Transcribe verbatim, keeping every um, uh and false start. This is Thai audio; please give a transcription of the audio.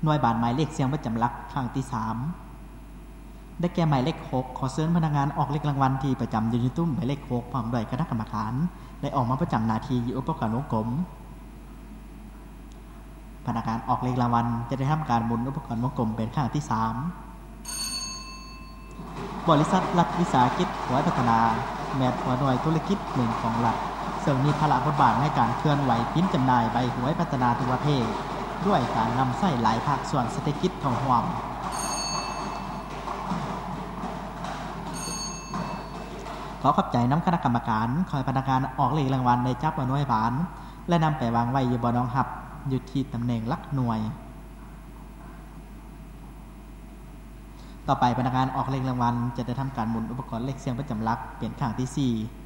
หน่วยบาทหมายเลขเสียงประจำหลักครั้งที่สามได้แก่หมายเลขหกขอเชิญพนักงานออกเลขรางวัลที่ประจำอยู่ในตุ้มหมายเลขหกพร้อมด้วยคณะกรรมการได้ออกมาประจำหน้าที่อยู่อุปกรณ์วงกลมพนักงานออกเลขรางวัลจะได้ทำการหมุนอุปกรณ์วงกลมเป็นครั้งที่สามบริษัทรัฐวิสาหกิจหวยพัฒนาแม่นหัวหน่วยธุรกิจหนึ่งของรัฐซึ่งมีภาระบทบาทในการเคลื่อนไหวพิมพ์จำหน่ายใบหวยพัฒนาทั่วประเทศด้วยการนำใช้หลายภาคส่วนเศรษฐกิจเข้าร่วมขอขอบใจน้ำคณะกรรมการคอยพนักงานออกเลขรางวัลในจับเอาหน่วยบานและนำไปวางไว้อยู่บ่อน้องหับอยู่ที่ตำแหน่งหลักหน่วยต่อไปพนักงานออกเลขรางวัลจะได้ทำการหมุนอุปกรณ์เลขเสียงประจำหลักเป็นครั้งที่สี่